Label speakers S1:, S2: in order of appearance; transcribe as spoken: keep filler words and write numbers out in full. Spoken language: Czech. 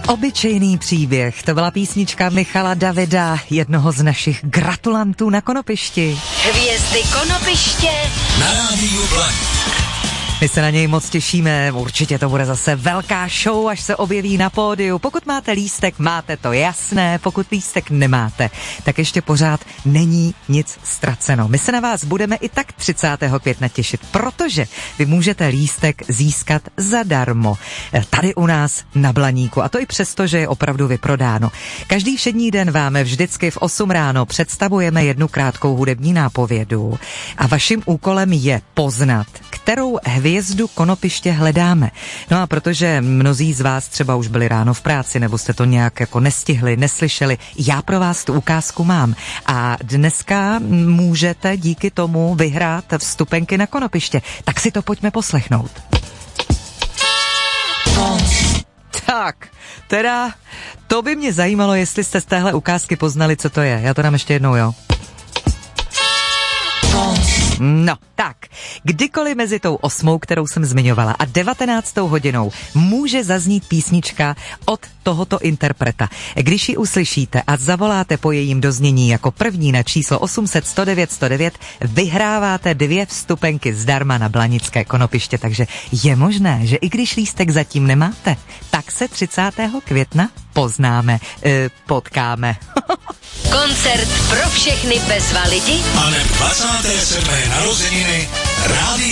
S1: Obyčejný příběh, to byla písnička Michala Davida, jednoho z našich gratulantů na Konopišti.
S2: Hvězdy Konopiště
S3: na Rádiu Blaník.
S1: My se na něj moc těšíme, určitě to bude zase velká show, až se objeví na pódiu. Pokud máte lístek, máte to jasné, pokud lístek nemáte, tak ještě pořád není nic ztraceno. My se na vás budeme i tak třicátého května těšit, protože vy můžete lístek získat zadarmo tady u nás na Blaníku, a to i přesto, že je opravdu vyprodáno. Každý všední den vám vždycky v osm ráno představujeme jednu krátkou hudební nápovědu a vaším úkolem je poznat, kterou hvězdu Konopiště hledáme. No a protože mnozí z vás třeba už byli ráno v práci, nebo jste to nějak jako nestihli, neslyšeli, já pro vás tu ukázku mám. A dneska můžete díky tomu vyhrát vstupenky na Konopiště. Tak si to pojďme poslechnout. Tak, teda, to by mě zajímalo, jestli jste z téhle ukázky poznali, co to je. Já to dám ještě jednou, jo. No, tak, kdykoliv mezi tou osmou, kterou jsem zmiňovala, a devatenáctou hodinou může zaznít písnička od tohoto interpreta. Když ji uslyšíte a zavoláte po jejím doznění jako první na číslo osm set sto devět sto devět, vyhráváte dvě vstupenky zdarma na Blanické Konopiště, takže je možné, že i když lístek zatím nemáte, tak se třicátého května poznáme, e, potkáme.
S2: Koncert pro všechny bezva lidi
S3: a dvacáté sedmé narozeniny Rádia